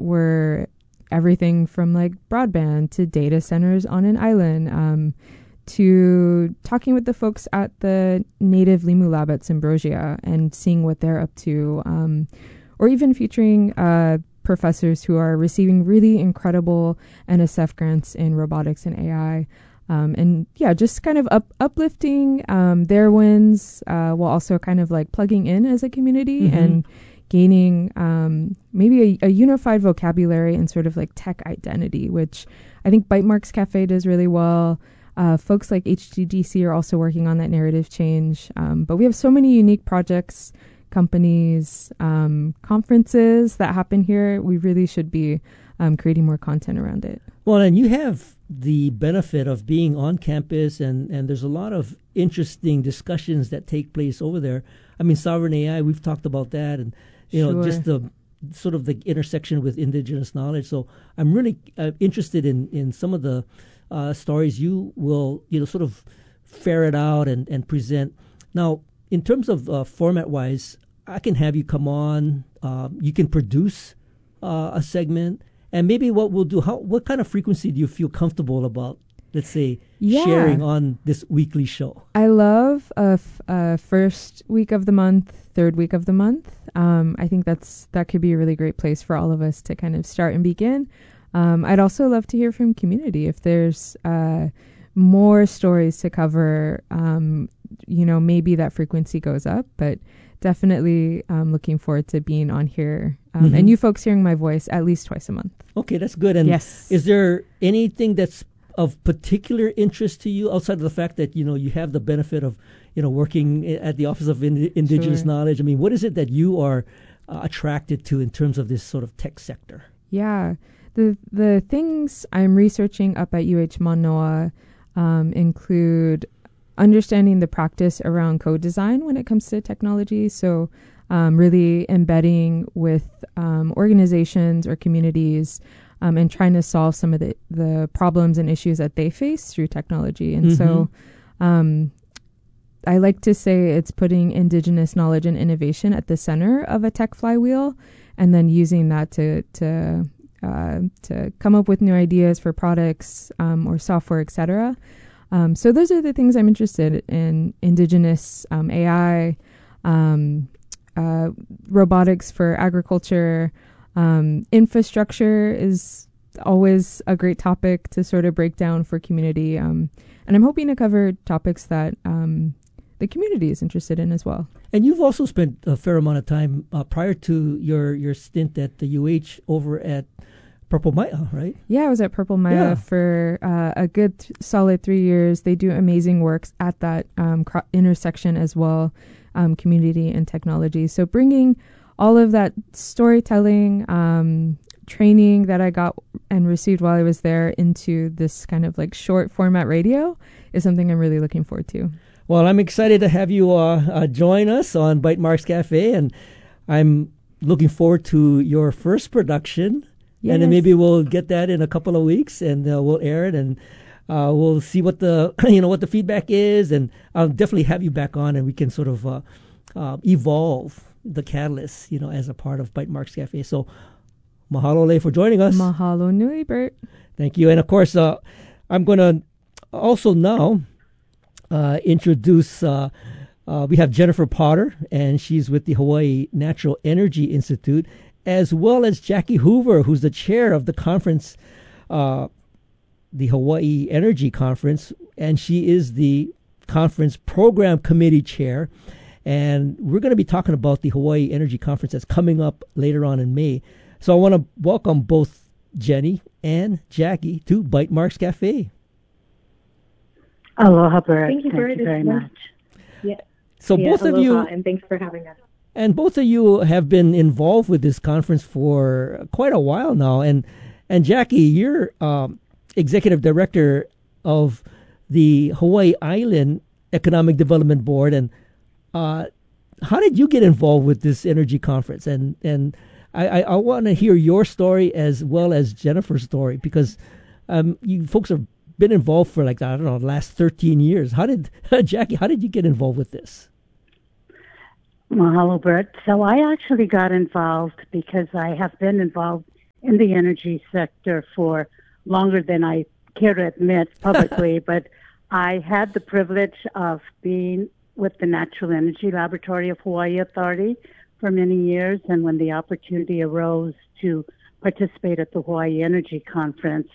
were everything from like broadband to data centers on an island, to talking with the folks at the native Limu Lab at Symbrosia and seeing what they're up to, or even featuring professors who are receiving really incredible NSF grants in robotics and AI. And yeah, just kind of uplifting their wins while also kind of like plugging in as a community and gaining maybe a unified vocabulary and sort of like tech identity, which I think Bytemarks Cafe does really well. Folks like HTGC are also working on that narrative change. But we have so many unique projects, companies, conferences that happen here. We really should be creating more content around it. Well, and you have the benefit of being on campus, and there's a lot of interesting discussions that take place over there. I mean, sovereign AI, we've talked about that, and you know, just the sort of the intersection with indigenous knowledge. So I'm really interested in some of the stories you will, sort of ferret out and present. Now, in terms of format-wise, I can have you come on. You can produce a segment. And maybe what we'll do, what kind of frequency do you feel comfortable about, let's say, sharing on this weekly show? I love first week of the month, third week of the month. I think that could be a really great place for all of us to kind of start and begin. I'd also love to hear from community if there's more stories to cover. Maybe that frequency goes up, but definitely looking forward to being on here and you folks hearing my voice at least twice a month. Okay, that's good. And is there anything that's of particular interest to you outside of the fact that, you have the benefit of, working at the Office of Indigenous Knowledge? I mean, what is it that you are attracted to in terms of this sort of tech sector? Yeah, the things I'm researching up at UH Manoa include understanding the practice around code design when it comes to technology. So really embedding with organizations or communities and trying to solve some of the problems and issues that they face through technology. And so I like to say it's putting indigenous knowledge and innovation at the center of a tech flywheel, and then using that to come up with new ideas for products or software, et cetera. So those are the things I'm interested in: indigenous AI, robotics for agriculture, infrastructure is always a great topic to sort of break down for community. And I'm hoping to cover topics that the community is interested in as well. And you've also spent a fair amount of time prior to your stint at the UH over at Purple Maya, right? Yeah, I was at Purple Maya for a good solid 3 years. They do amazing works at that intersection as well, community and technology. So bringing all of that storytelling, training that I got and received while I was there into this kind of like short format radio is something I'm really looking forward to. Well, I'm excited to have you join us on Bytemarks Cafe, and I'm looking forward to your first production. Yes. And then maybe we'll get that in a couple of weeks, and we'll air it, and we'll see what the what the feedback is, and I'll definitely have you back on, and we can sort of evolve the Catalyst, as a part of Bytemarks Cafe. So, mahalo le for joining us. Mahalo nui, Bert. Thank you, and of course, I'm going to also now introduce. We have Jennifer Potter, and she's with the Hawaii Natural Energy Institute, as well as Jackie Hoover, who's the chair of the conference, the Hawaii Energy Conference, and she is the conference program committee chair. And we're going to be talking about the Hawaii Energy Conference that's coming up later on in May. So I want to welcome both Jenny and Jackie to Bytemarks Cafe. Aloha, Bert. Thank you very much. Yeah. So both of you, and thanks for having us. And both of you have been involved with this conference for quite a while now. And Jackie, you're executive director of the Hawaii Island Economic Development Board. And how did you get involved with this energy conference? And I want to hear your story as well as Jennifer's story, because you folks have been involved for the last 13 years. Jackie, how did you get involved with this? Mahalo, Bert. So I actually got involved because I have been involved in the energy sector for longer than I care to admit publicly, but I had the privilege of being with the Natural Energy Laboratory of Hawaii Authority for many years, and when the opportunity arose to participate at the Hawaii Energy Conference,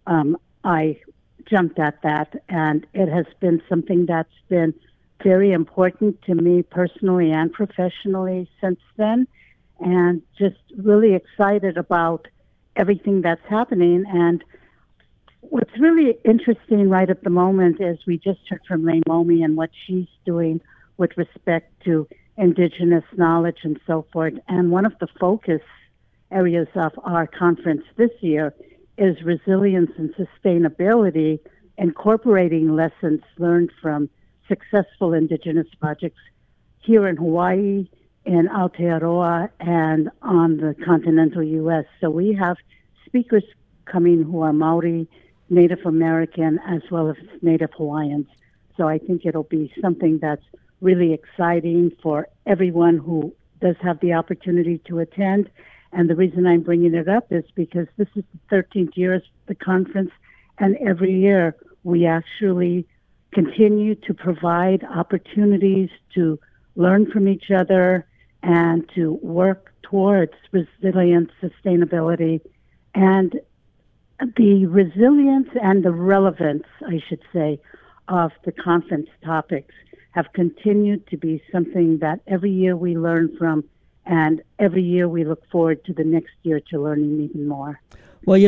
I jumped at that, and it has been something that's been very important to me personally and professionally since then, and just really excited about everything that's happening. And what's really interesting right at the moment is we just heard from Lane Momi and what she's doing with respect to Indigenous knowledge and so forth. And one of the focus areas of our conference this year is resilience and sustainability, incorporating lessons learned from successful Indigenous projects here in Hawaii, in Aotearoa, and on the continental U.S. So we have speakers coming who are Maori, Native American, as well as Native Hawaiians. So I think it'll be something that's really exciting for everyone who does have the opportunity to attend. And the reason I'm bringing it up is because this is the 13th year of the conference, and every year we actually continue to provide opportunities to learn from each other and to work towards resilient sustainability. And the resilience and the relevance, I should say, of the conference topics have continued to be something that every year we learn from, and every year we look forward to the next year to learning even more. Well,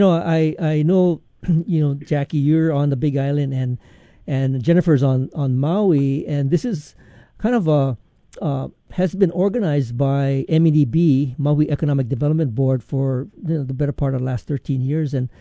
I know, Jackie, you're on the Big Island, and Jennifer's on Maui, and this is kind of has been organized by MEDB, Maui Economic Development Board, for the better part of the last 13 years, and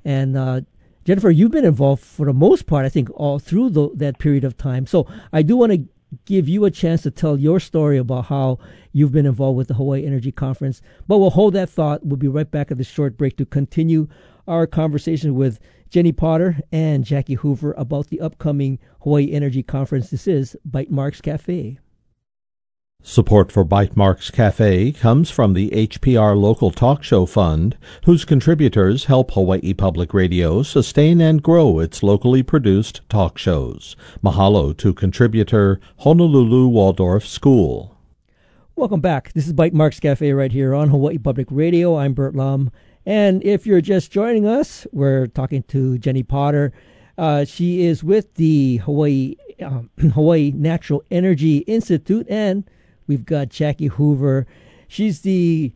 Jennifer, you've been involved for the most part, I think, all through that period of time. So I do want to give you a chance to tell your story about how you've been involved with the Hawaii Energy Conference. But we'll hold that thought. We'll be right back at this short break to continue our conversation with Jenny Potter and Jackie Hoover about the upcoming Hawaii Energy Conference. This is Bytemarks Cafe. Support for Bytemarks Cafe comes from the HPR Local Talk Show Fund, whose contributors help Hawaii Public Radio sustain and grow its locally produced talk shows. Mahalo to contributor Honolulu Waldorf School. Welcome back. This is Bytemarks Cafe right here on Hawaii Public Radio. I'm Bert Lum. And if you're just joining us, we're talking to Jenny Potter. She is with the Hawaii Natural Energy Institute, and we've got Jackie Hoover. She's the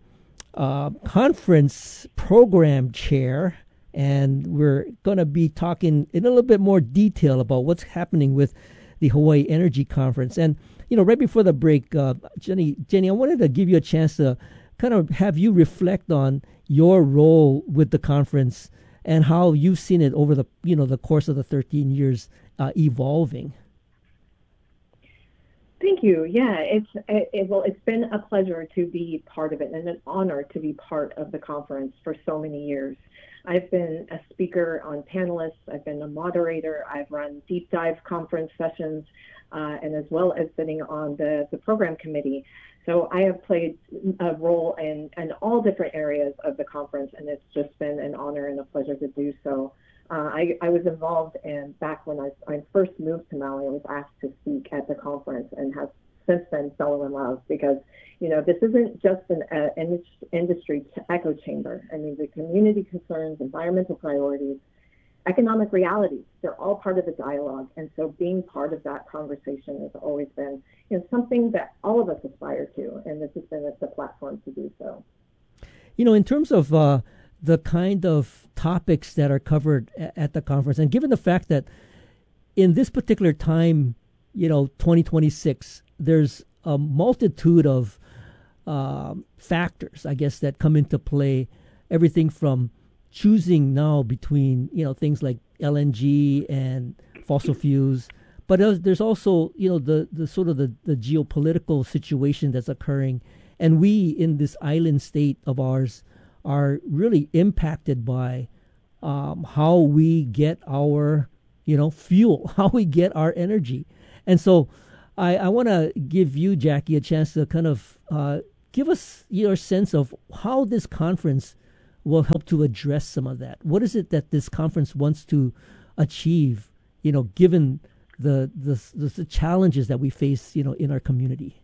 conference program chair, and we're going to be talking in a little bit more detail about what's happening with the Hawaii Energy Conference. And, right before the break, Jenny, I wanted to give you a chance to kind of have you reflect on your role with the conference and how you've seen it over the course of the 13 years evolving. Thank you. Yeah, it's been a pleasure to be part of it and an honor to be part of the conference for so many years. I've been a speaker on panelists. I've been a moderator. I've run deep dive conference sessions, and as well as sitting on the program committee. So I have played a role in all different areas of the conference, and it's just been an honor and a pleasure to do so. I was involved, and back when I first moved to Maui, I was asked to speak at the conference, and have since then fell in love, because this isn't just an industry echo chamber. I mean, the community concerns, environmental priorities, economic realities, they're all part of the dialogue. And so being part of that conversation has always been something that all of us aspire to, and this has been the platform to do so. In terms of the kind of topics that are covered at the conference, and given the fact that in this particular time, 2026, there's a multitude of factors, I guess, that come into play. Everything from choosing now between, things like LNG and fossil fuels, but there's also, the sort of the geopolitical situation that's occurring, and we in this island state of ours are really impacted by how we get our, fuel, how we get our energy. And so I want to give you, Jackie, a chance to kind of give us your sense of how this conference will help to address some of that? What is it that this conference wants to achieve, given the challenges that we face, in our community?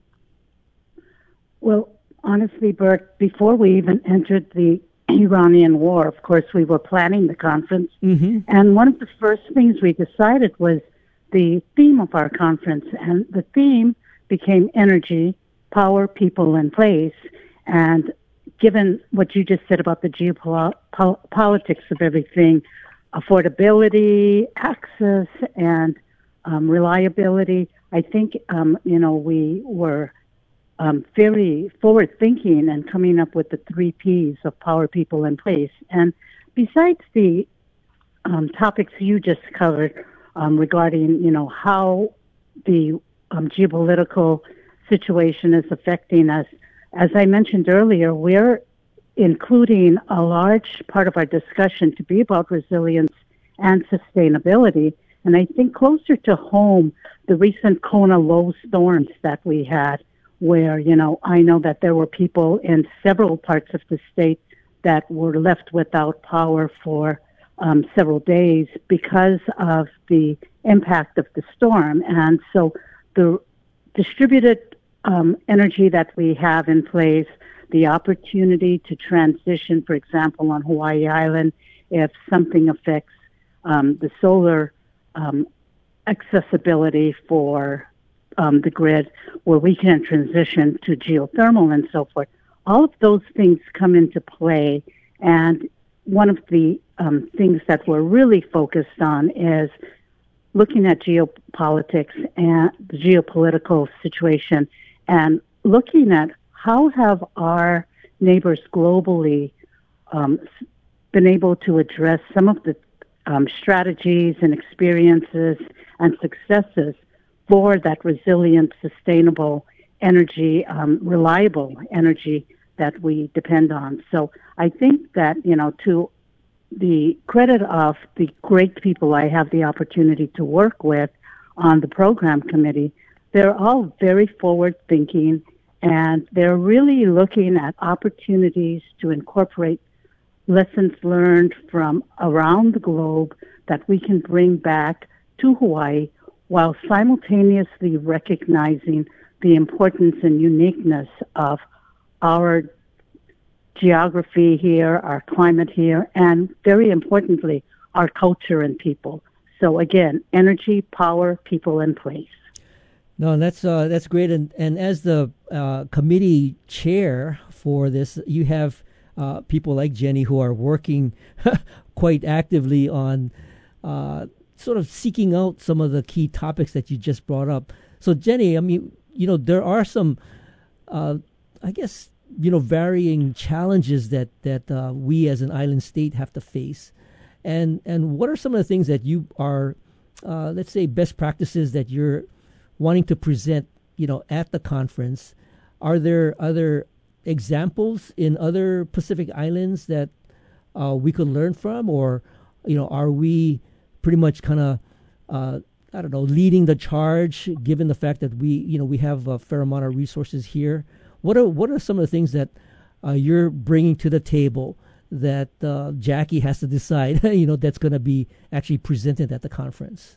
Well, honestly, Bert, before we even entered the Iranian war, of course, we were planning the conference. Mm-hmm. And one of the first things we decided was the theme of our conference. And the theme became energy, power, people, and place. And given what you just said about the geopolitics of everything, affordability, access, and reliability, I think, we were very forward-thinking and coming up with the 3 Ps of power, people, and place. And besides the topics you just covered regarding, how the geopolitical situation is affecting us, as I mentioned earlier, we're including a large part of our discussion to be about resilience and sustainability. And I think closer to home, the recent Kona low storms that we had, where, I know that there were people in several parts of the state that were left without power for several days because of the impact of the storm. And so the distributed energy that we have in place, the opportunity to transition, for example, on Hawaii Island, if something affects the solar accessibility for the grid, where we can transition to geothermal and so forth. All of those things come into play, and one of the things that we're really focused on is looking at geopolitics and the geopolitical situation, and looking at how have our neighbors globally been able to address some of the strategies and experiences and successes for that resilient, sustainable energy, reliable energy that we depend on. So I think that, to the credit of the great people I have the opportunity to work with on the program committee, they're all very forward-thinking, and they're really looking at opportunities to incorporate lessons learned from around the globe that we can bring back to Hawaii, while simultaneously recognizing the importance and uniqueness of our geography here, our climate here, and very importantly, our culture and people. So again, energy, power, people, and place. No, that's great. And as the committee chair for this, you have people like Jenny who are working quite actively on sort of seeking out some of the key topics that you just brought up. So, Jenny, I mean, there are some, I guess, varying challenges that we as an island state have to face. And what are some of the things that you are, let's say, best practices that you're wanting to present, at the conference? Are there other examples in other Pacific islands that we could learn from, or, are we pretty much kind of, leading the charge, given the fact that we have a fair amount of resources here? What are some of the things that you're bringing to the table that Jackie has to decide, that's going to be actually presented at the conference?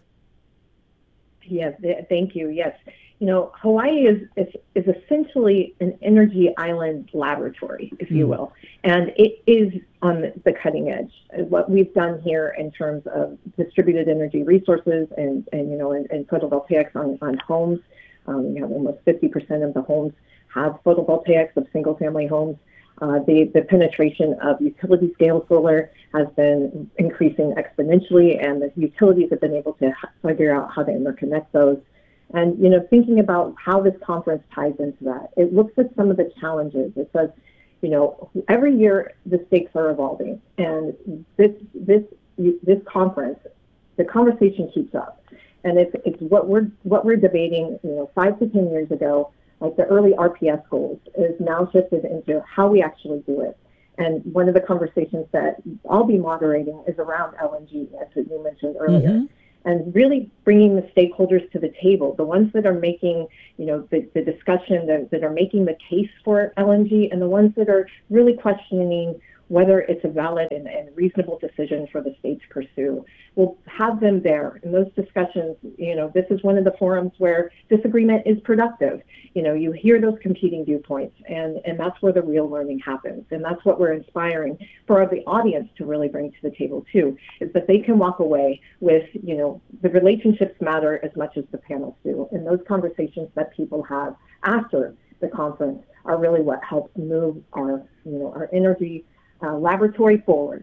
Yes, thank you. Yes. Hawaii is essentially an energy island laboratory, if you will, and it is on the cutting edge. What we've done here in terms of distributed energy resources and photovoltaics on homes, we have almost 50% of the homes have photovoltaics of single-family homes. The penetration of utility-scale solar has been increasing exponentially, and the utilities have been able to figure out how to interconnect those. And, thinking about how this conference ties into that, it looks at some of the challenges. It says, every year the stakes are evolving, and this conference, the conversation keeps up. And it's what we're debating, 5 to 10 years ago, like the early RPS goals, is now shifted into how we actually do it. And one of the conversations that I'll be moderating is around LNG, as you mentioned earlier. Mm-hmm. And really bringing the stakeholders to the table, the ones that are making, the discussion, that are making the case for LNG, and the ones that are really questioning whether it's a valid and reasonable decision for the state to pursue. We'll have them there in those discussions. This is one of the forums where disagreement is productive. You hear those competing viewpoints, and that's where the real learning happens. And that's what we're inspiring for the audience to really bring to the table too, is that they can walk away with, the relationships matter as much as the panels do. And those conversations that people have after the conference are really what helps move our energy laboratory forward.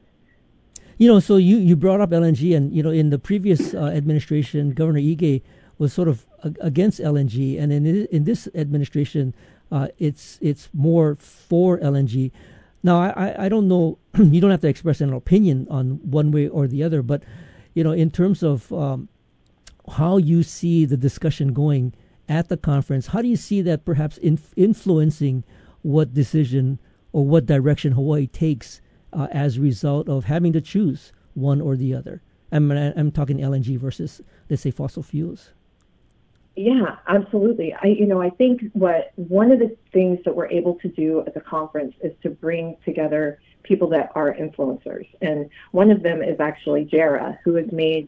So you brought up LNG, and in the previous administration, Governor Ige was sort of against LNG, and in this administration, it's more for LNG. Now, I don't know. You don't have to express an opinion on one way or the other, but in terms of how you see the discussion going at the conference, how do you see that perhaps influencing what decision or what direction Hawaii takes as a result of having to choose one or the other? I'm talking LNG versus, let's say, fossil fuels. Yeah, absolutely. I think one of the things that we're able to do at the conference is to bring together people that are influencers, and one of them is actually JERA, who has made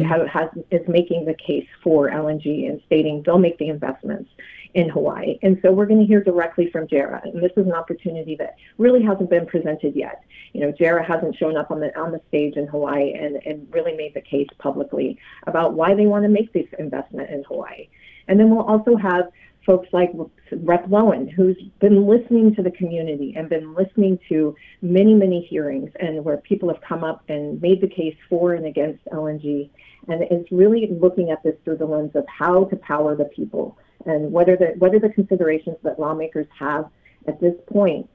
is making the case for LNG and stating they'll make the investments in Hawaii. And so we're going to hear directly from JERA, and this is an opportunity that really hasn't been presented yet. JERA hasn't shown up on the stage in Hawaii and really made the case publicly about why they want to make this investment in Hawaii. And then we'll also have folks like Rep. Lowen, who's been listening to the community and been listening to many, many hearings, and where people have come up and made the case for and against LNG, and is really looking at this through the lens of how to power the people, and what are the considerations that lawmakers have at this point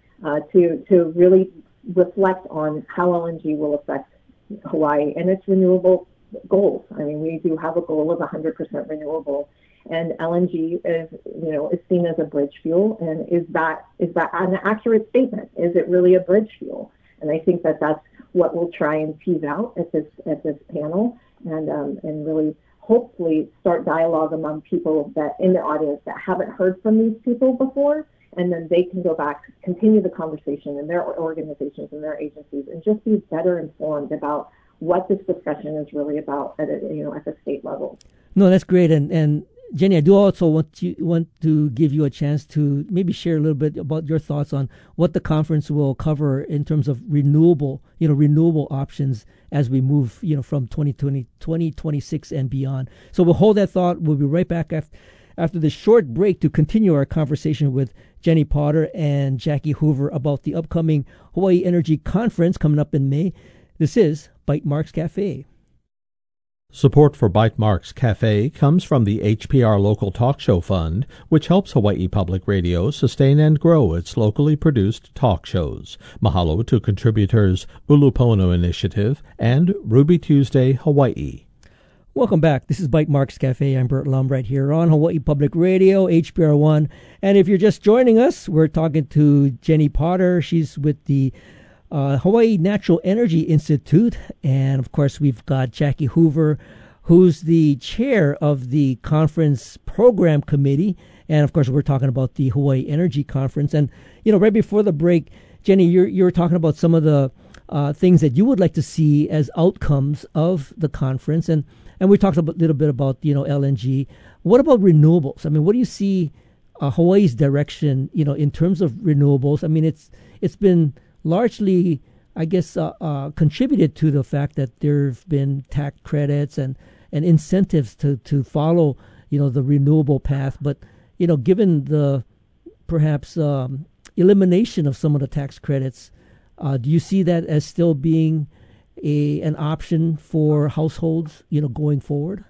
to really reflect on how LNG will affect Hawaii and its renewable goals. I mean, we do have a goal of 100% renewable, and LNG is seen as a bridge fuel. And is that an accurate statement? Is it really a bridge fuel? And I think that that's what we'll try and tease out at this panel, and really hopefully start dialogue among people that in the audience that haven't heard from these people before, and then they can go back, continue the conversation in their organizations and their agencies, and just be better informed about what this discussion is really about at the state level. No, that's great. And Jenny, I do also want to give you a chance to maybe share a little bit about your thoughts on what the conference will cover in terms of renewable options as we move, from 2026 and beyond. So we'll hold that thought. We'll be right back after this short break to continue our conversation with Jenny Potter and Jackie Hoover about the upcoming Hawaii Energy Conference coming up in May. This is Bytemarks Cafe. Support for Bytemarks Cafe comes from the HPR Local Talk Show Fund, which helps Hawaii Public Radio sustain and grow its locally produced talk shows. Mahalo to contributors Ulupono Initiative and Ruby Tuesday Hawaii. Welcome back. This is Bytemarks Cafe. I'm Bert Lum right here on Hawaii Public Radio, HPR1. And if you're just joining us, we're talking to Jenny Potter. She's with the Hawaii Natural Energy Institute. And, of course, we've got Jackie Hoover, who's the chair of the conference program committee. And, of course, we're talking about the Hawaii Energy Conference. And, right before the break, Jenny, you're talking about some of the things that you would like to see as outcomes of the conference. And we talked a little bit about, LNG. What about renewables? I mean, what do you see Hawaii's direction, in terms of renewables? I mean, it's been largely, I guess, contributed to the fact that there have been tax credits and incentives to follow, the renewable path. But, given the perhaps elimination of some of the tax credits, do you see that as still being an option for households, going forward?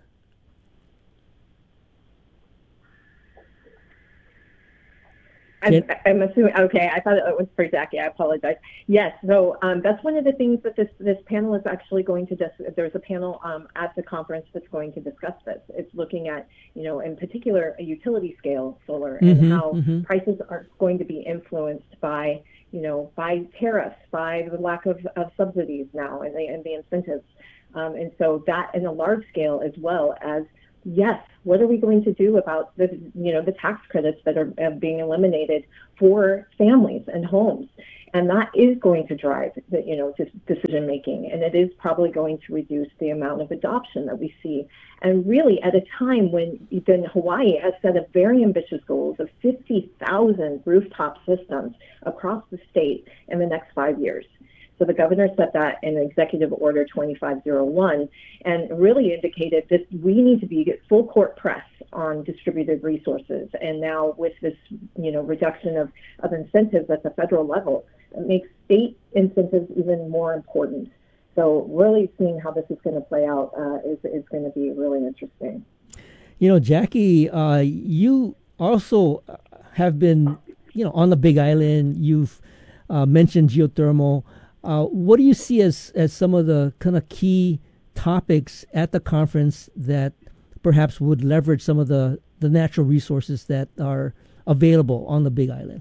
I'm assuming. Okay, I thought it was for Jackie. I apologize. Yes, so that's one of the things that this panel is actually going to discuss. There's a panel at the conference that's going to discuss this. It's looking at, in particular, a utility scale solar and how prices are going to be influenced by, by tariffs, by the lack of subsidies now and the incentives, and so that in a large scale as well as. Yes, What are we going to do about the tax credits that are being eliminated for families and homes? And that is going to drive decision making, and it is probably going to reduce the amount of adoption that we see. And really, at a time when even Hawaii has set a very ambitious goals of 50,000 rooftop systems across the state in the next 5 years. So the governor set that in Executive Order 2501 and really indicated that we need to be full court press on distributed resources. And now with this, reduction of incentives at the federal level, it makes state incentives even more important. So really seeing how this is going to play out is going to be really interesting. Jackie, you also have been, on the Big Island. You've mentioned geothermal. What do you see as some of the kind of key topics at the conference that perhaps would leverage some of the natural resources that are available on the Big Island?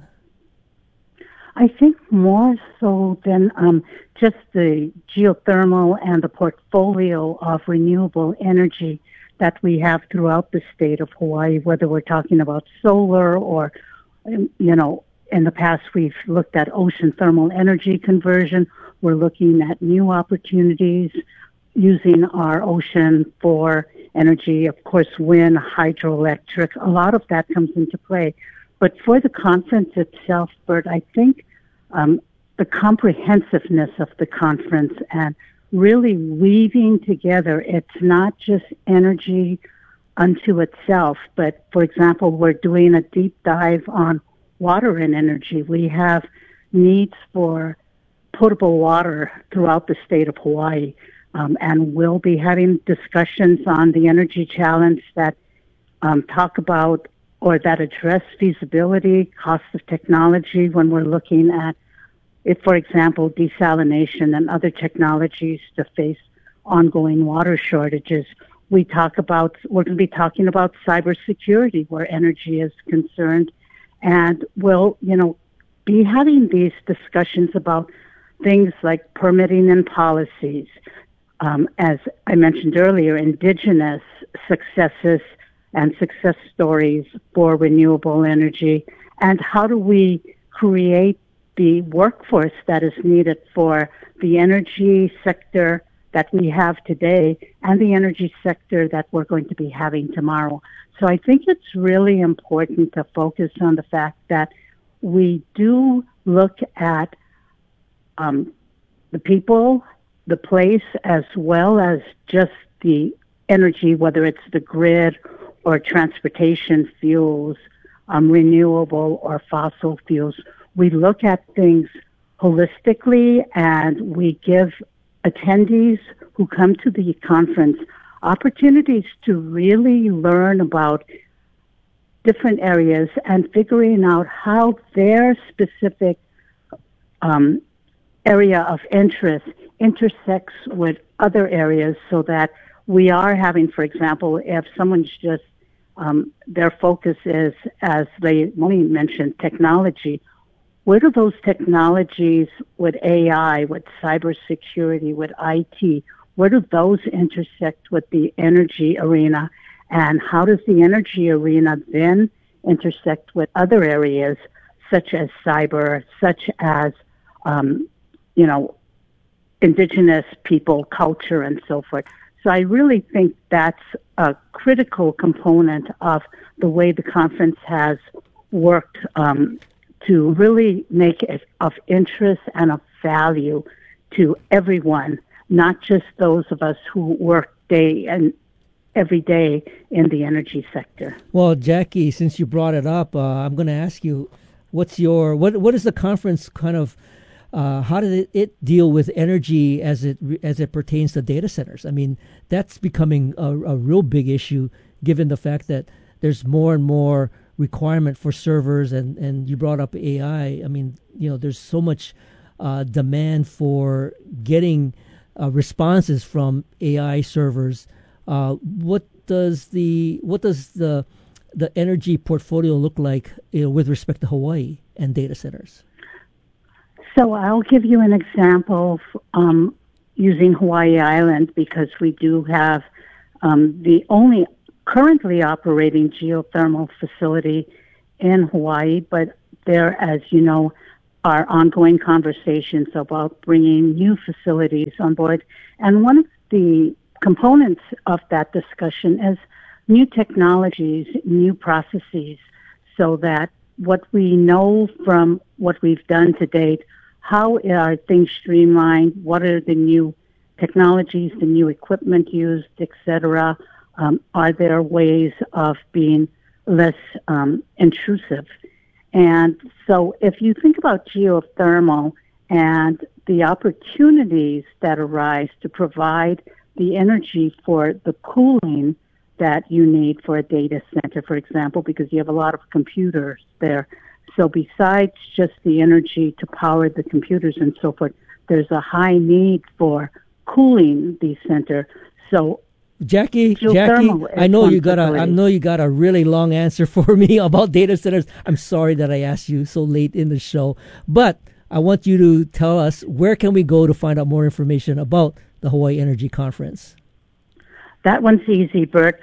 I think more so than just the geothermal and the portfolio of renewable energy that we have throughout the state of Hawaii, whether we're talking about solar or, in the past we've looked at ocean thermal energy conversion. We're looking at new opportunities using our ocean for energy, of course, wind, hydroelectric. A lot of that comes into play. But for the conference itself, Bert, I think the comprehensiveness of the conference and really weaving together, it's not just energy unto itself, but, for example, we're doing a deep dive on water and energy. We have needs for potable water throughout the state of Hawaii, and we'll be having discussions on the energy challenge that talk about or that address feasibility, cost of technology when we're looking at it, for example, desalination and other technologies to face ongoing water shortages. We're going to be talking about cybersecurity where energy is concerned, and we'll, be having these discussions about things like permitting and policies. As I mentioned earlier, indigenous successes and success stories for renewable energy, and how do we create the workforce that is needed for the energy sector that we have today and the energy sector that we're going to be having tomorrow. So I think it's really important to focus on the fact that we do look at the people, the place, as well as just the energy, whether it's the grid or transportation fuels, renewable or fossil fuels. We look at things holistically, and we give attendees who come to the conference opportunities to really learn about different areas and figuring out how their specific area of interest intersects with other areas, so that we are having, for example, if someone's just, their focus is, as they mentioned, technology, where do those technologies with AI, with cybersecurity, with IT, where do those intersect with the energy arena? And how does the energy arena then intersect with other areas such as cyber, such as, indigenous people, culture, and so forth? So I really think that's a critical component of the way the conference has worked to really make it of interest and of value to everyone, not just those of us who work day and every day in the energy sector. Well, Jackie, since you brought it up, I'm going to ask you, what is the conference kind of, how did it deal with energy as it pertains to data centers? I mean, that's becoming a real big issue, given the fact that there's more and more requirement for servers, and you brought up AI. I mean, there's so much demand for getting responses from AI servers. What does the energy portfolio look like with respect to Hawaii and data centers? So I'll give you an example using Hawaii Island, because we do have the only currently operating geothermal facility in Hawaii, but there, as you know, are ongoing conversations about bringing new facilities on board. And one of the components of that discussion is new technologies, new processes, so that what we know from what we've done to date, how are things streamlined, what are the new technologies, the new equipment used, etc. Are there ways of being less intrusive? And so if you think about geothermal and the opportunities that arise to provide the energy for the cooling that you need for a data center, for example, because you have a lot of computers there. So besides just the energy to power the computers and so forth, there's a high need for cooling the center. So Jackie, I know you got a really long answer for me about data centers. I'm sorry that I asked you so late in the show, but I want you to tell us, where can we go to find out more information about the Hawaii Energy Conference? That one's easy, Bert.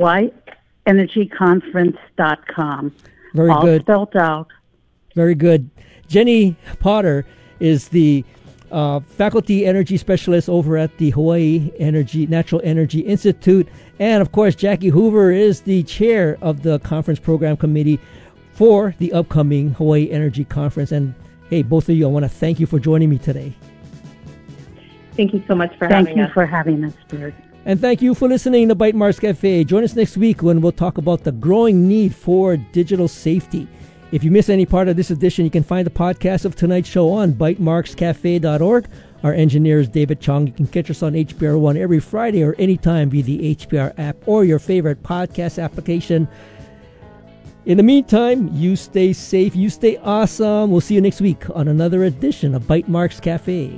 HawaiiEnergyConference.com. Very all good. Spelled out. Very good. Jenny Potter is the faculty energy specialist over at the Hawaii Natural Energy Institute. And, of course, Jackie Hoover is the chair of the conference program committee for the upcoming Hawaii Energy Conference. And, hey, both of you, I want to thank you for joining me today. Thank you so much for having us. Thank you for having us, Bert. And thank you for listening to Bytemarks Cafe. Join us next week when we'll talk about the growing need for digital safety. If you miss any part of this edition, you can find the podcast of tonight's show on bytemarkscafe.org. Our engineer is David Chong. You can catch us on HPR One every Friday or anytime via the HPR app or your favorite podcast application. In the meantime, you stay safe, you stay awesome. We'll see you next week on another edition of Bytemarks Cafe.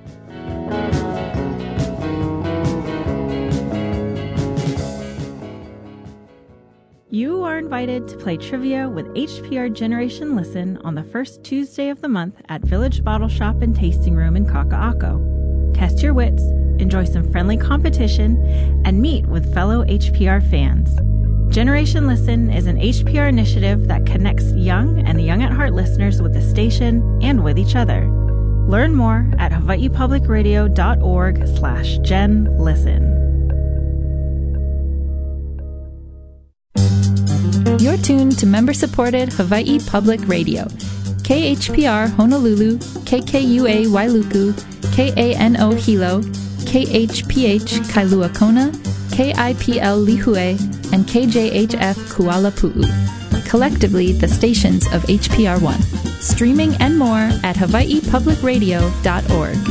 You are invited to play trivia with HPR Generation Listen on the first Tuesday of the month at Village Bottle Shop and Tasting Room in Kaka'ako. Test your wits, enjoy some friendly competition, and meet with fellow HPR fans. Generation Listen is an HPR initiative that connects young and young at heart listeners with the station and with each other. Learn more at hawaiipublicradio.org/GenListen. You're tuned to member-supported Hawaii Public Radio. KHPR Honolulu, KKUA Wailuku, KANO Hilo, KHPH Kailua Kona, KIPL Lihue, and KJHF Kuala Pu'u. Collectively, the stations of HPR One. Streaming and more at hawaiipublicradio.org.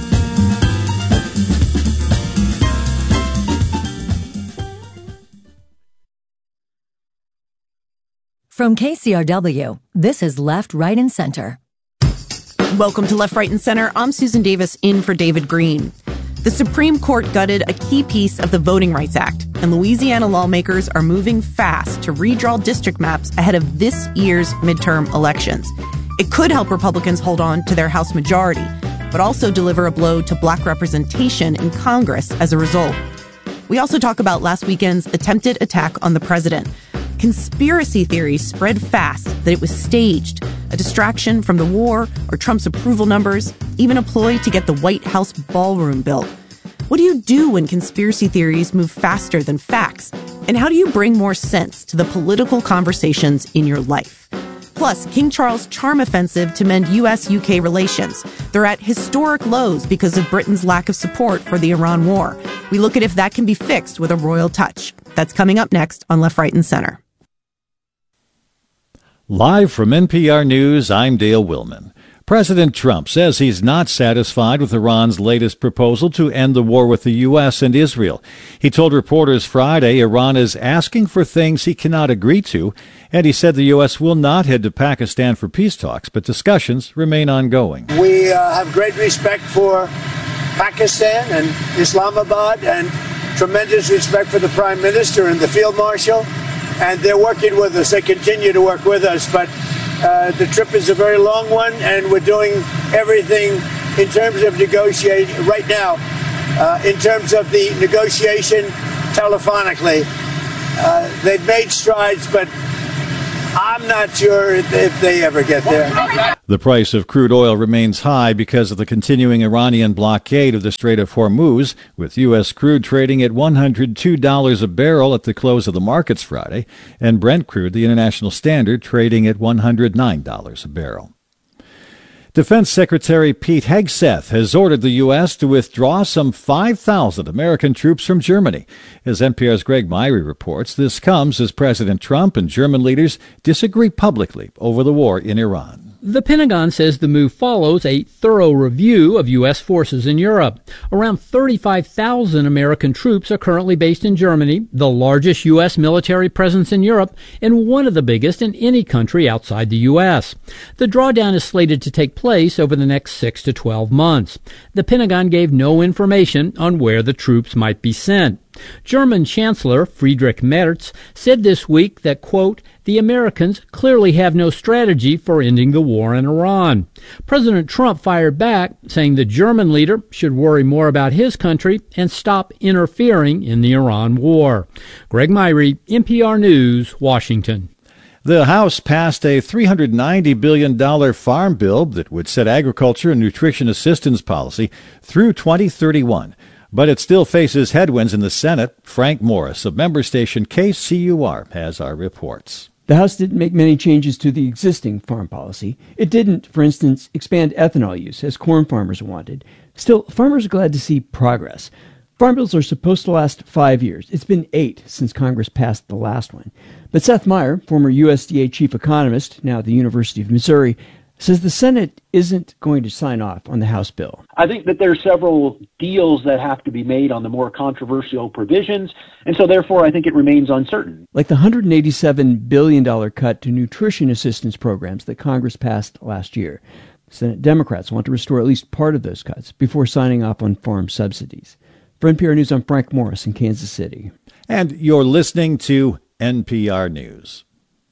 From KCRW, this is Left, Right, and Center. Welcome to Left, Right, and Center. I'm Susan Davis, in for David Green. The Supreme Court gutted a key piece of the Voting Rights Act, and Louisiana lawmakers are moving fast to redraw district maps ahead of this year's midterm elections. It could help Republicans hold on to their House majority, but also deliver a blow to black representation in Congress as a result. We also talk about last weekend's attempted attack on the president. Conspiracy theories spread fast that it was staged, a distraction from the war or Trump's approval numbers, even a ploy to get the White House ballroom built. What do you do when conspiracy theories move faster than facts? And how do you bring more sense to the political conversations in your life? Plus, King Charles' charm offensive to mend U.S.-UK relations. They're at historic lows because of Britain's lack of support for the Iran war. We look at if that can be fixed with a royal touch. That's coming up next on Left, Right, and Center. Live from NPR News, I'm Dale Willman. President Trump says he's not satisfied with Iran's latest proposal to end the war with the U.S. and Israel. He told reporters Friday Iran is asking for things he cannot agree to, and he said the U.S. will not head to Pakistan for peace talks, but discussions remain ongoing. We have great respect for Pakistan and Islamabad, and tremendous respect for the Prime Minister and the Field Marshal. And they're working with us. They continue to work with us. But the trip is a very long one, and we're doing everything in terms of negotiating right now, in terms of the negotiation telephonically. they've made strides, but I'm not sure if they ever get there. The price of crude oil remains high because of the continuing Iranian blockade of the Strait of Hormuz, with U.S. crude trading at $102 a barrel at the close of the markets Friday, and Brent crude, the international standard, trading at $109 a barrel. Defense Secretary Pete Hegseth has ordered the U.S. to withdraw some 5,000 American troops from Germany. As NPR's Greg Myrie reports, this comes as President Trump and German leaders disagree publicly over the war in Iran. The Pentagon says the move follows a thorough review of U.S. forces in Europe. Around 35,000 American troops are currently based in Germany, the largest U.S. military presence in Europe, and one of the biggest in any country outside the U.S. The drawdown is slated to take place over the next 6 to 12 months. The Pentagon gave no information on where the troops might be sent. German Chancellor Friedrich Merz said this week that, quote, the Americans clearly have no strategy for ending the war in Iran. President Trump fired back, saying the German leader should worry more about his country and stop interfering in the Iran war. Greg Myrie, NPR News, Washington. The House passed a $390 billion farm bill that would set agriculture and nutrition assistance policy through 2031. But it still faces headwinds in the Senate. Frank Morris of member station KCUR has our reports. The House didn't make many changes to the existing farm policy. It didn't, for instance, expand ethanol use, as corn farmers wanted. Still, farmers are glad to see progress. Farm bills are supposed to last 5 years. It's been 8 since Congress passed the last one. But Seth Meyer, former USDA chief economist, now at the University of Missouri, says the Senate isn't going to sign off on the House bill. I think that there are several deals that have to be made on the more controversial provisions, and so therefore I think it remains uncertain. Like the $187 billion cut to nutrition assistance programs that Congress passed last year. Senate Democrats want to restore at least part of those cuts before signing off on farm subsidies. For NPR News, I'm Frank Morris in Kansas City. And you're listening to NPR News.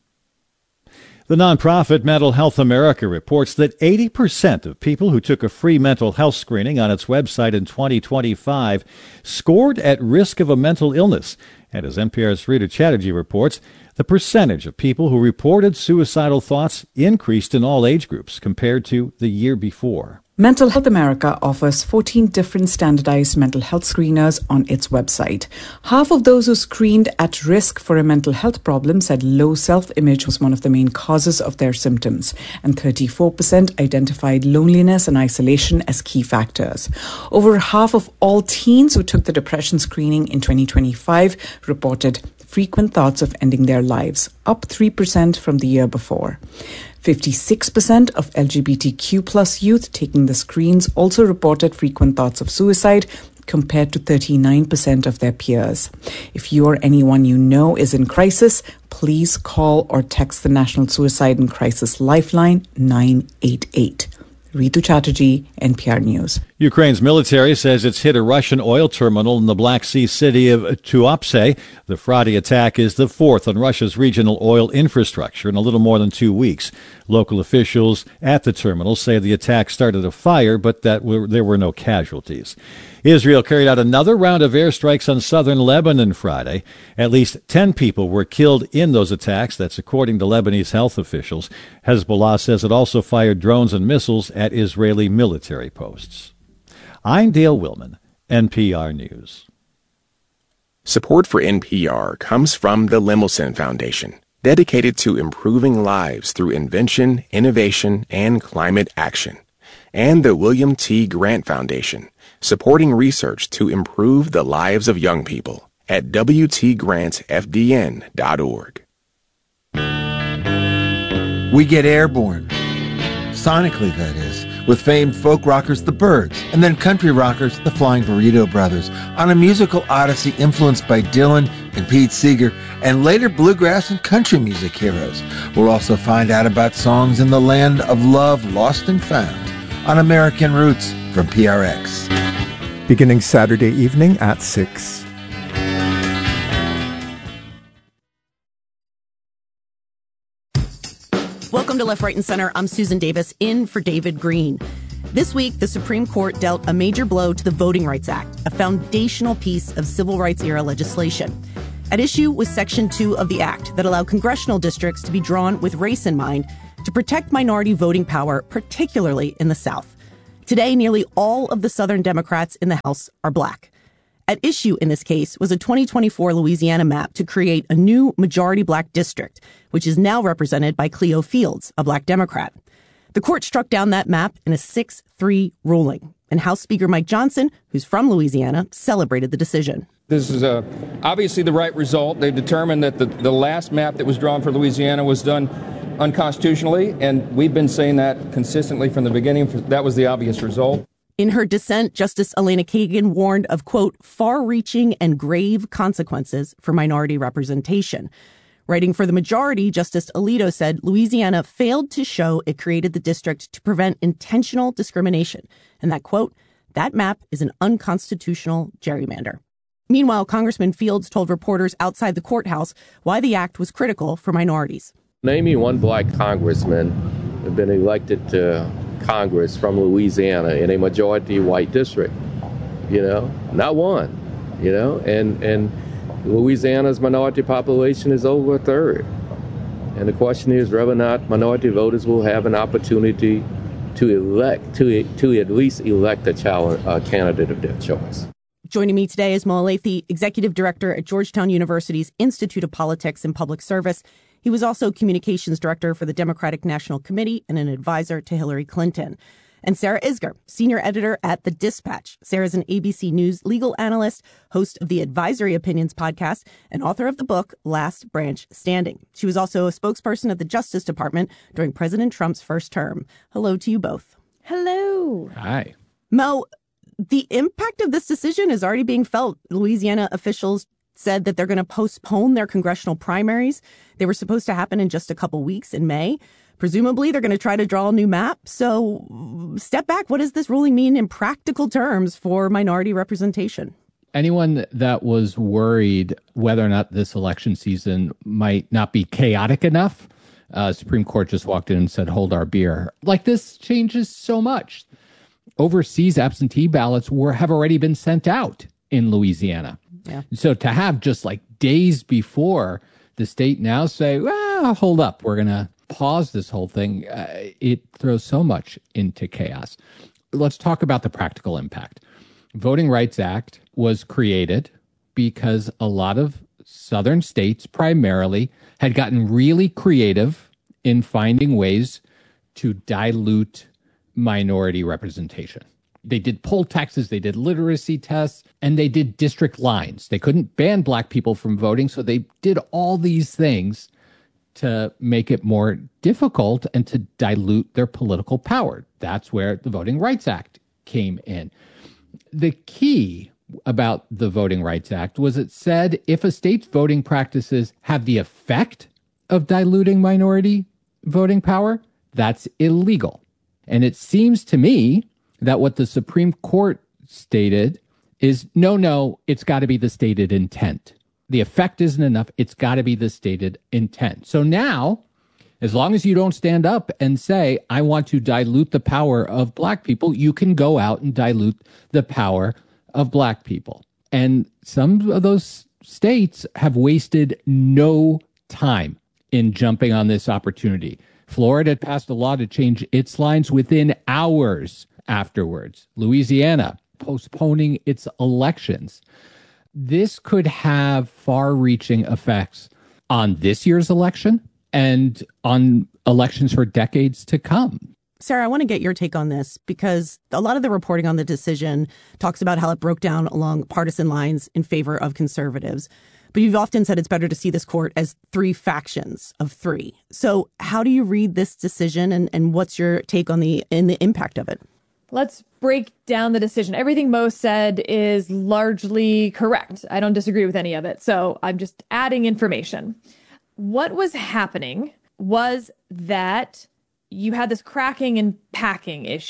The nonprofit Mental Health America reports that 80% of people who took a free mental health screening on its website in 2025 scored at risk of a mental illness. And as NPR's Rita Chatterjee reports, the percentage of people who reported suicidal thoughts increased in all age groups compared to the year before. Mental Health America offers 14 different standardized mental health screeners on its website. Half of those who screened at risk for a mental health problem said low self-image was one of the main causes of their symptoms, and 34% identified loneliness and isolation as key factors. Over half of all teens who took the depression screening in 2025 reported frequent thoughts of ending their lives, up 3% from the year before. 56% of LGBTQ plus youth taking the screens also reported frequent thoughts of suicide, compared to 39% of their peers. If you or anyone you know is in crisis, please call or text the National Suicide and Crisis Lifeline 988. Ritu Chatterjee, NPR News. Ukraine's military says it's hit a Russian oil terminal in the Black Sea city of Tuapse. The Friday attack is the fourth on Russia's regional oil infrastructure in a little more than 2 weeks. Local officials at the terminal say the attack started a fire, but there were no casualties. Israel carried out another round of airstrikes on southern Lebanon Friday. At least 10 people were killed in those attacks. That's according to Lebanese health officials. Hezbollah says it also fired drones and missiles at Israeli military posts. I'm Dale Willman, NPR News. Support for NPR comes from the Lemelson Foundation, dedicated to improving lives through invention, innovation, and climate action, and the William T. Grant Foundation, supporting research to improve the lives of young people at WTGrantFDN.org. We get airborne, sonically that is, with famed folk rockers The Byrds, and then country rockers the Flying Burrito Brothers, on a musical odyssey influenced by Dylan and Pete Seeger, and later bluegrass and country music heroes. We'll also find out about songs in the land of love lost and found on American Roots from PRX. Beginning Saturday evening at 6. Welcome to Left, Right, and Center. I'm Susan Davis, in for David Green. This week, the Supreme Court dealt a major blow to the Voting Rights Act, a foundational piece of civil rights-era legislation. At issue was Section 2 of the Act that allowed congressional districts to be drawn with race in mind to protect minority voting power, particularly in the South. Today, nearly all of the Southern Democrats in the House are black. At issue in this case was a 2024 Louisiana map to create a new majority black district, which is now represented by Cleo Fields, a black Democrat. The court struck down that map in a 6-3 ruling, and House Speaker Mike Johnson, who's from Louisiana, celebrated the decision. This is obviously the right result. They've determined that the last map that was drawn for Louisiana was done unconstitutionally, and we've been saying that consistently from the beginning. That was the obvious result. In her dissent, Justice Elena Kagan warned of, quote, far-reaching and grave consequences for minority representation. Writing for the majority, Justice Alito said Louisiana failed to show it created the district to prevent intentional discrimination, and that, quote, that map is an unconstitutional gerrymander. Meanwhile, Congressman Fields told reporters outside the courthouse why the act was critical for minorities. Name me one black congressman who has been elected to Congress from Louisiana in a majority white district. Not one, and Louisiana's minority population is over a third. And the question is whether or not minority voters will have an opportunity to at least elect a candidate of their choice. Joining me today is Mo Elleithee, Executive Director at Georgetown University's Institute of Politics and Public Service. He was also Communications Director for the Democratic National Committee and an advisor to Hillary Clinton. And Sarah Isgur, Senior Editor at The Dispatch. Sarah's an ABC News legal analyst, host of the Advisory Opinions podcast, and author of the book Last Branch Standing. She was also a spokesperson at the Justice Department during President Trump's first term. Hello to you both. Hello. Hi. Mo, the impact of this decision is already being felt. Louisiana officials said that they're going to postpone their congressional primaries. They were supposed to happen in just a couple weeks in May. Presumably, they're going to try to draw a new map. So step back. What does this ruling mean in practical terms for minority representation? Anyone that was worried whether or not this election season might not be chaotic enough, Supreme Court just walked in and said, hold our beer. Like, this changes so much. Overseas absentee ballots have already been sent out in Louisiana. Yeah. So to have just like days before the state now say, well, hold up, we're going to pause this whole thing, it throws so much into chaos. Let's talk about the practical impact. Voting Rights Act was created because a lot of southern states primarily had gotten really creative in finding ways to dilute minority representation. They did poll taxes, they did literacy tests, and they did district lines. They couldn't ban black people from voting, so they did all these things to make it more difficult and to dilute their political power. That's where the Voting Rights Act came in. The key about the Voting Rights Act was it said if a state's voting practices have the effect of diluting minority voting power, that's illegal. And it seems to me that what the Supreme Court stated is, no, it's got to be the stated intent. The effect isn't enough. It's got to be the stated intent. So now, as long as you don't stand up and say, I want to dilute the power of black people, you can go out and dilute the power of black people. And some of those states have wasted no time in jumping on this opportunity. Florida had passed a law to change its lines within hours afterwards. Louisiana postponing its elections. This could have far-reaching effects on this year's election and on elections for decades to come. Sarah, I want to get your take on this because a lot of the reporting on the decision talks about how it broke down along partisan lines in favor of conservatives. But you've often said it's better to see this court as three factions of three. So how do you read this decision and what's your take on the impact of it? Let's break down the decision. Everything Mo said is largely correct. I don't disagree with any of it. So I'm just adding information. What was happening was that you had this cracking and packing issue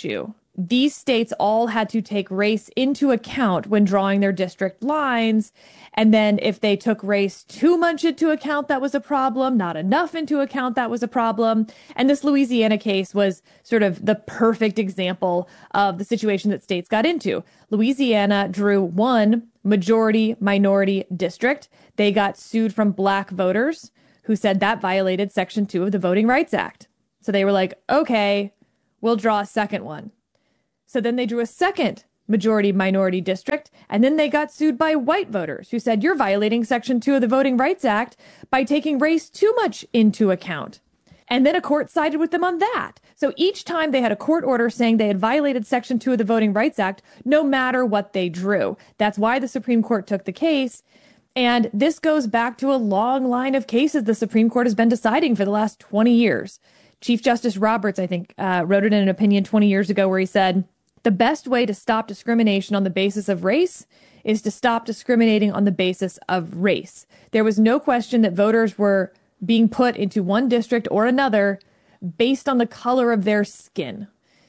these states all had to take race into account when drawing their district lines. And then if they took race too much into account, that was a problem. Not enough into account, that was a problem. And this Louisiana case was sort of the perfect example of the situation that states got into. Louisiana drew one majority-minority district. They got sued from Black voters who said that violated Section 2 of the Voting Rights Act. So they were like, okay, we'll draw a second one. So then they drew a second majority-minority district, and then they got sued by white voters who said, you're violating Section 2 of the Voting Rights Act by taking race too much into account. And then a court sided with them on that. So each time they had a court order saying they had violated Section 2 of the Voting Rights Act, no matter what they drew. That's why the Supreme Court took the case. And this goes back to a long line of cases the Supreme Court has been deciding for the last 20 years. Chief Justice Roberts, I think, wrote it in an opinion 20 years ago where he said, the best way to stop discrimination on the basis of race is to stop discriminating on the basis of race. There was no question that voters were being put into one district or another based on the color of their skin.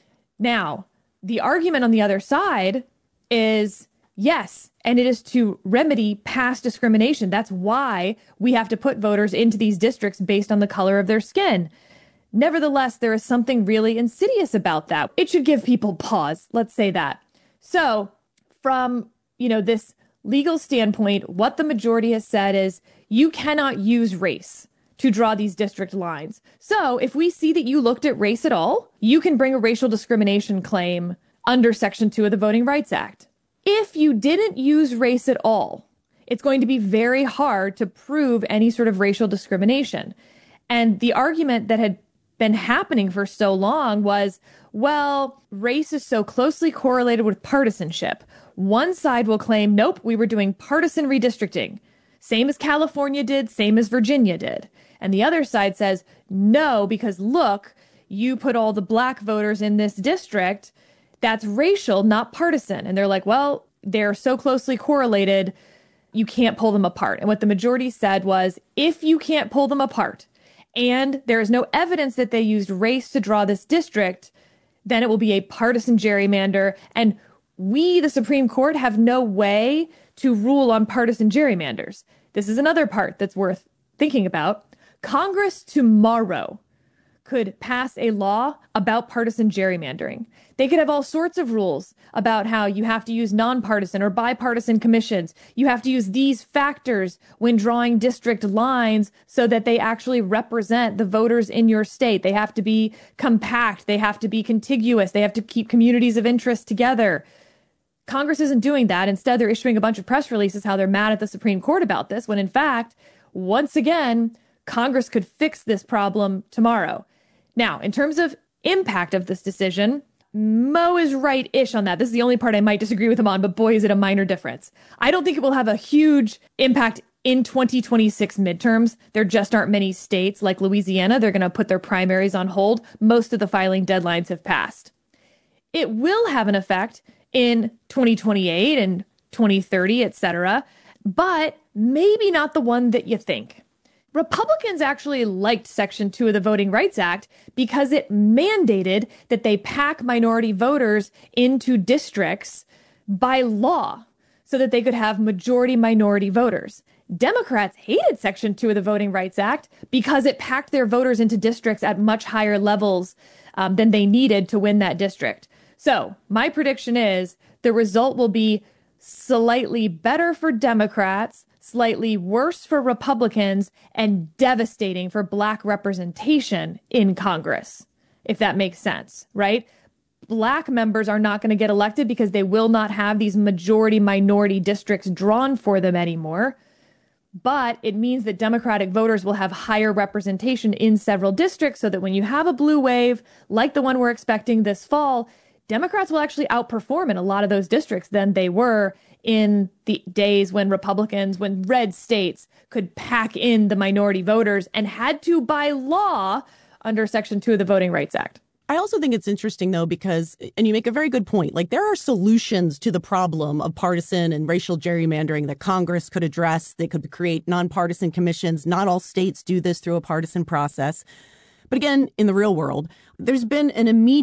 Now, the argument on the other side is, yes, and it is to remedy past discrimination. That's why we have to put voters into these districts based on the color of their skin. Nevertheless, there is something really insidious about that. It should give people pause. Let's say that. So from, this legal standpoint, what the majority has said is you cannot use race to draw these district lines. So if we see that you looked at race at all, you can bring a racial discrimination claim under Section 2 of the Voting Rights Act. If you didn't use race at all, it's going to be very hard to prove any sort of racial discrimination. And the argument that had been happening for so long was, well, race is so closely correlated with partisanship. One side will claim, nope, we were doing partisan redistricting. Same as California did, same as Virginia did. And the other side says, no, because look, you put all the Black voters in this district. That's racial, not partisan. And they're like, well, they're so closely correlated, you can't pull them apart. And what the majority said was, if you can't pull them apart, and there is no evidence that they used race to draw this district, then it will be a partisan gerrymander. And we, the Supreme Court, have no way to rule on partisan gerrymanders. This is another part that's worth thinking about. Congress tomorrow could pass a law about partisan gerrymandering. They could have all sorts of rules about how you have to use nonpartisan or bipartisan commissions. You have to use these factors when drawing district lines so that they actually represent the voters in your state. They have to be compact. They have to be contiguous. They have to keep communities of interest together. Congress isn't doing that. Instead, they're issuing a bunch of press releases how they're mad at the Supreme Court about this, when in fact, once again, Congress could fix this problem tomorrow. Now, in terms of impact of this decision, Mo is right-ish on that. This is the only part I might disagree with him on, but boy, is it a minor difference. I don't think it will have a huge impact in 2026 midterms. There just aren't many states like Louisiana. They're going to put their primaries on hold. Most of the filing deadlines have passed. It will have an effect in 2028 and 2030, etc., but maybe not the one that you think. Republicans actually liked Section 2 of the Voting Rights Act because it mandated that they pack minority voters into districts by law so that they could have majority-minority voters. Democrats hated Section 2 of the Voting Rights Act because it packed their voters into districts at much higher levels than they needed to win that district. So my prediction is the result will be slightly better for Democrats, slightly worse for Republicans, and devastating for Black representation in Congress, if that makes sense, right? Black members are not going to get elected because they will not have these majority-minority districts drawn for them anymore. But it means that Democratic voters will have higher representation in several districts so that when you have a blue wave, like the one we're expecting this fall, Democrats will actually outperform in a lot of those districts than they were in the days when Republicans, when red states could pack in the minority voters and had to by law under Section 2 of the Voting Rights Act. I also think it's interesting, though, because, and you make a very good point, like there are solutions to the problem of partisan and racial gerrymandering that Congress could address. They could create nonpartisan commissions. Not all states do this through a partisan process. But again, in the real world, there's been an immediate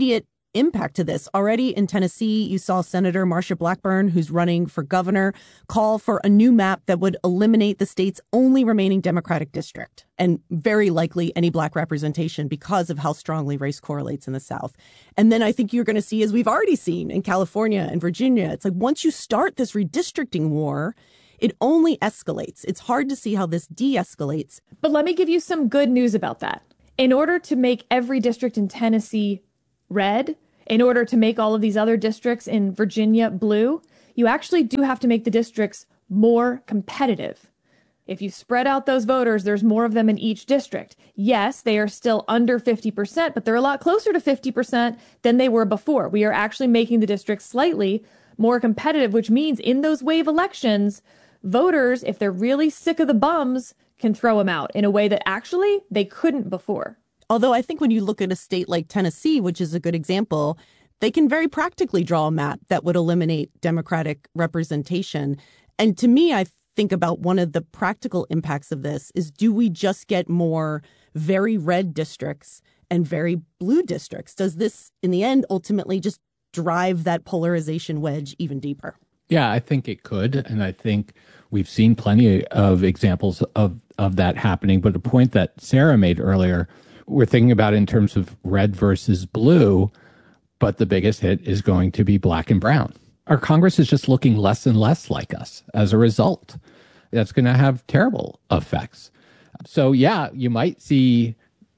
impact to this. Already in Tennessee, you saw Senator Marsha Blackburn, who's running for governor, call for a new map that would eliminate the state's only remaining Democratic district and very likely any black representation because of how strongly race correlates in the South. And then I think you're going to see, as we've already seen in California and Virginia, it's like once you start this redistricting war, it only escalates. It's hard to see how this de-escalates. But let me give you some good news about that. In order to make every district in Tennessee red, in order to make all of these other districts in Virginia blue, you actually do have to make the districts more competitive. If you spread out those voters, there's more of them in each district. Yes, they are still under 50%, but they're a lot closer to 50% than they were before. We are actually making the districts slightly more competitive, which means in those wave elections, voters, if they're really sick of the bums, can throw them out in a way that actually they couldn't before. Although I think when you look at a state like Tennessee, which is a good example, they can very practically draw a map that would eliminate Democratic representation. And to me, I think about one of the practical impacts of this is, do we just get more very red districts and very blue districts? Does this, in the end, ultimately just drive that polarization wedge even deeper? Yeah, I think it could. And I think we've seen plenty of examples of that happening. But the point that Sarah made earlier, we're thinking about in terms of red versus blue, but the biggest hit is going to be black and brown. Our Congress is just looking less and less like us as a result. That's going to have terrible effects. So, yeah, you might see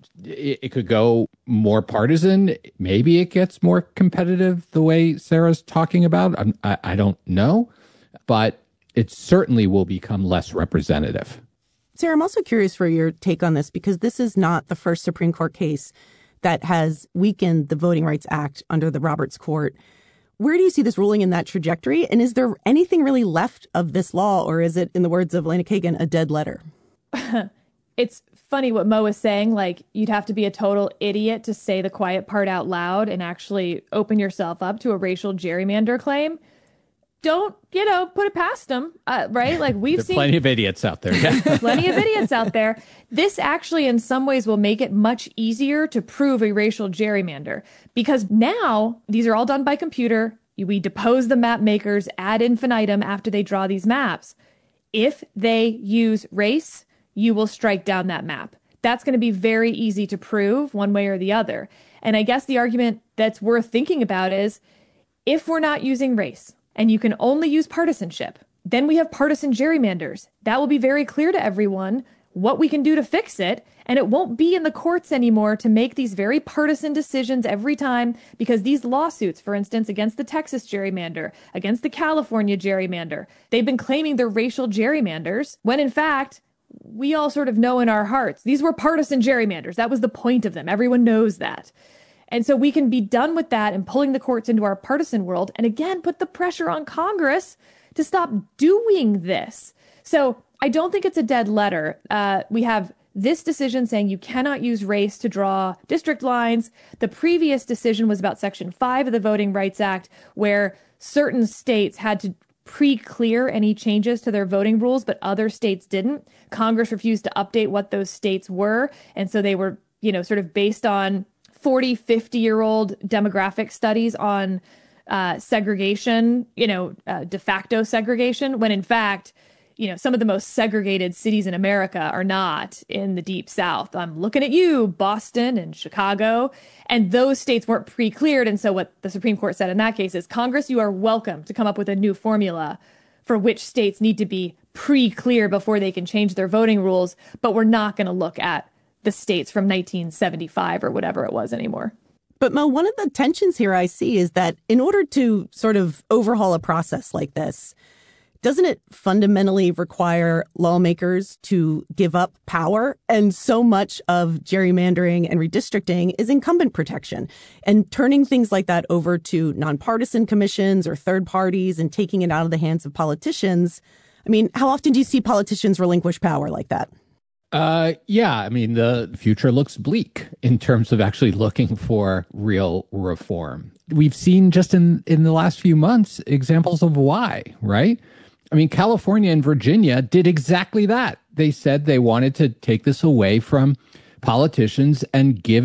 it could go more partisan. Maybe it gets more competitive the way Sarah's talking about. I don't know, but it certainly will become less representative. Sarah, I'm also curious for your take on this, because this is not the first Supreme Court case that has weakened the Voting Rights Act under the Roberts Court. Where do you see this ruling in that trajectory? And is there anything really left of this law, or is it, in the words of Elena Kagan, a dead letter? It's funny what Mo is saying. Like, you'd have to be a total idiot to say the quiet part out loud and actually open yourself up to a racial gerrymander claim. Don't, put it past them, right? Like, we've seen plenty of idiots out there. Yeah. Plenty of idiots out there. This actually, in some ways, will make it much easier to prove a racial gerrymander, because now these are all done by computer. We depose the map makers ad infinitum after they draw these maps. If they use race, you will strike down that map. That's going to be very easy to prove one way or the other. And I guess the argument that's worth thinking about is, if we're not using race, and you can only use partisanship, then we have partisan gerrymanders. That will be very clear to everyone what we can do to fix it, and it won't be in the courts anymore to make these very partisan decisions every time, because these lawsuits, for instance, against the Texas gerrymander, against the California gerrymander, they've been claiming they're racial gerrymanders, when in fact, we all sort of know in our hearts, these were partisan gerrymanders. That was the point of them. Everyone knows that. And so we can be done with that and pulling the courts into our partisan world, and again, put the pressure on Congress to stop doing this. So I don't think it's a dead letter. We have this decision saying you cannot use race to draw district lines. The previous decision was about Section 5 of the Voting Rights Act, where certain states had to pre-clear any changes to their voting rules, but other states didn't. Congress refused to update what those states were. And so they were, sort of based on 40, 50-year-old demographic studies on segregation, de facto segregation, when in fact, some of the most segregated cities in America are not in the Deep South. I'm looking at you, Boston and Chicago, and those states weren't pre-cleared. And so what the Supreme Court said in that case is, Congress, you are welcome to come up with a new formula for which states need to be pre-clear before they can change their voting rules, but we're not going to look at the states from 1975 or whatever it was anymore. But Mo, one of the tensions here I see is that in order to sort of overhaul a process like this, doesn't it fundamentally require lawmakers to give up power? And so much of gerrymandering and redistricting is incumbent protection. And turning things like that over to nonpartisan commissions or third parties and taking it out of the hands of politicians. I mean, how often do you see politicians relinquish power like that? The future looks bleak in terms of actually looking for real reform. We've seen just in the last few months examples of why, right? I mean, California and Virginia did exactly that. They said they wanted to take this away from politicians and give it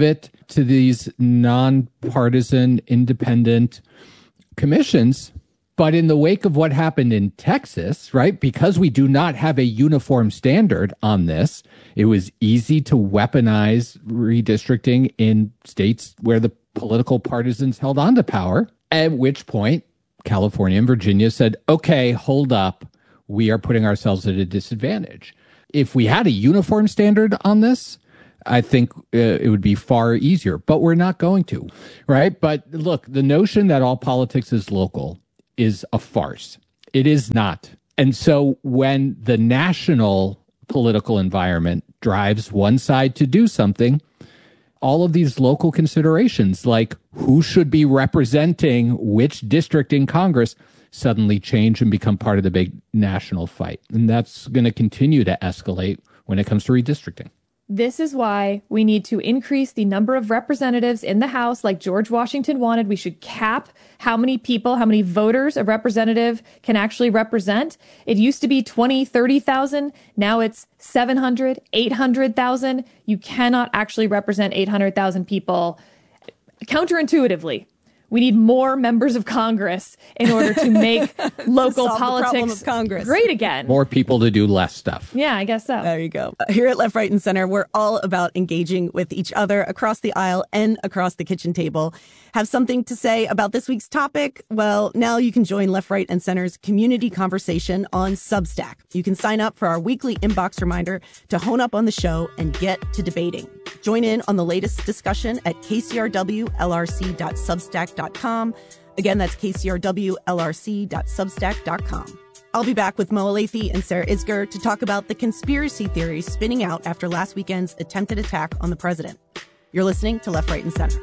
to these nonpartisan, independent commissions. But in the wake of what happened in Texas, right, because we do not have a uniform standard on this, it was easy to weaponize redistricting in states where the political partisans held on to power, at which point California and Virginia said, okay, hold up, we are putting ourselves at a disadvantage. If we had a uniform standard on this, I think it would be far easier, but we're not going to, right? But look, the notion that all politics is local is a farce. It is not. And so when the national political environment drives one side to do something, all of these local considerations, like who should be representing which district in Congress, suddenly change and become part of the big national fight. And that's going to continue to escalate when it comes to redistricting. This is why we need to increase the number of representatives in the House like George Washington wanted. We should cap how many people, how many voters a representative can actually represent. It used to be 20, 30,000. Now it's 700, 800,000. You cannot actually represent 800,000 people counterintuitively. We need more members of Congress in order to make local politics great again. More people to do less stuff. Yeah, I guess so. There you go. Here at Left, Right, and Center, we're all about engaging with each other across the aisle and across the kitchen table. Have something to say about this week's topic? Well, now you can join Left, Right, and Center's community conversation on Substack. You can sign up for our weekly inbox reminder to hone up on the show and get to debating. Join in on the latest discussion at kcrwlrc.substack.com. Again, that's kcrwlrc.substack.com. I'll be back with Mo Alethi and Sarah Isgur to talk about the conspiracy theories spinning out after last weekend's attempted attack on the president. You're listening to Left, Right, and Center.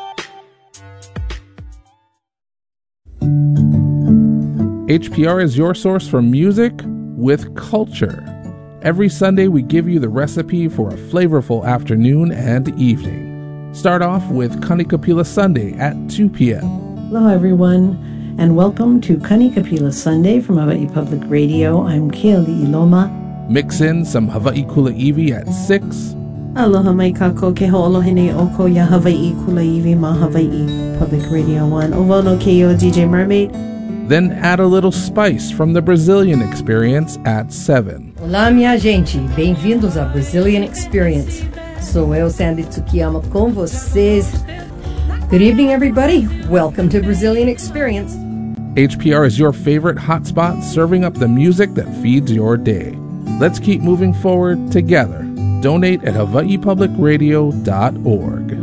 HPR is your source for music with culture. Every Sunday, we give you the recipe for a flavorful afternoon and evening. Start off with Kanikapila Sunday at 2 p.m. Hello, everyone, and welcome to Kanikapila Sunday from Hawaii Public Radio. I'm Keali Iloma. Mix in some Hawaii Kulaiwi at 6. Aloha mai kako ke ho'olohine oko ya Hawaii Kulaiwi ma Hawaii Public Radio 1. Ovono keio DJ Mermaid. Then add a little spice from the Brazilian Experience at 7. Olá, minha gente. Bem-vindos à Brazilian Experience. Sou eu, Sandy Tsukiyama, com vocês. Good evening, everybody. Welcome to Brazilian Experience. HPR is your favorite hotspot, serving up the music that feeds your day. Let's keep moving forward together. Donate at hawaiipublicradio.org.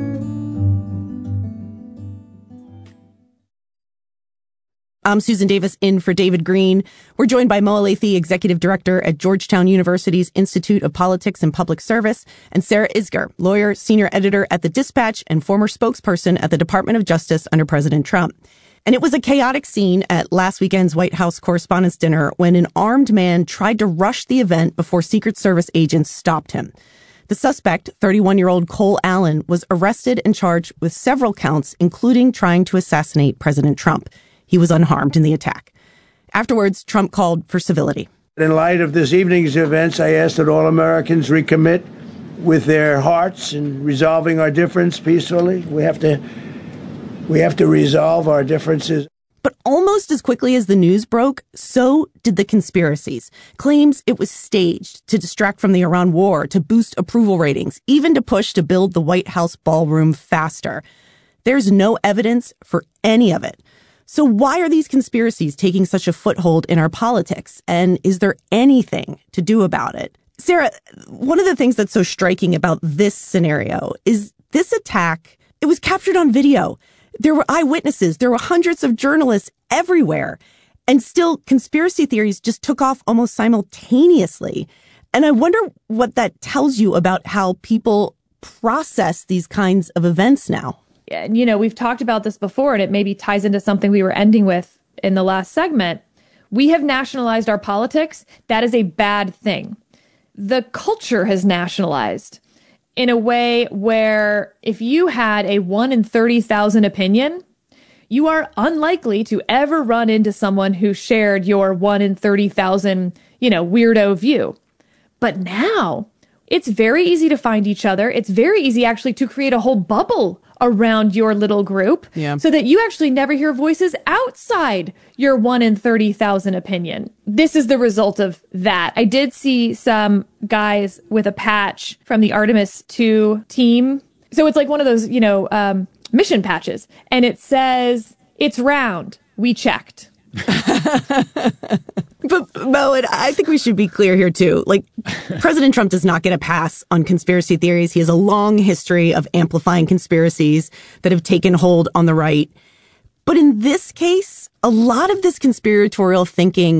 I'm Susan Davis in for David Green. We're joined by Mo Alethi, Executive Director at Georgetown University's Institute of Politics and Public Service, and Sarah Isgur, lawyer, senior editor at The Dispatch, and former spokesperson at the Department of Justice under President Trump. And it was a chaotic scene at last weekend's White House Correspondents' Dinner when an armed man tried to rush the event before Secret Service agents stopped him. The suspect, 31-year-old Cole Allen, was arrested and charged with several counts, including trying to assassinate President Trump. He was unharmed in the attack. Afterwards, Trump called for civility. In light of this evening's events, I ask that all Americans recommit with their hearts in resolving our difference peacefully. We have to resolve our differences. But almost as quickly as the news broke, so did the conspiracies. Claims it was staged to distract from the Iran war, to boost approval ratings, even to push to build the White House ballroom faster. There's no evidence for any of it. So why are these conspiracies taking such a foothold in our politics? And is there anything to do about it? Sarah, one of the things that's so striking about this scenario is this attack, it was captured on video. There were eyewitnesses. There were hundreds of journalists everywhere. And still, conspiracy theories just took off almost simultaneously. And I wonder what that tells you about how people process these kinds of events now. You know, we've talked about this before, and it maybe ties into something we were ending with in the last segment. We have nationalized our politics. That is a bad thing. The culture has nationalized in a way where if you had a 1 in 30,000 opinion, you are unlikely to ever run into someone who shared your 1 in 30,000, weirdo view. But now it's very easy to find each other. It's very easy actually to create a whole bubble around your little group so that you actually never hear voices outside your 1 in 30,000 opinion. This is the result of that. I did see some guys with a patch from the Artemis 2 team. So it's like one of those, mission patches. And it says, it's round. We checked. But, Mo, I think we should be clear here, too. Like, President Trump does not get a pass on conspiracy theories. He has a long history of amplifying conspiracies that have taken hold on the right. But in this case, a lot of this conspiratorial thinking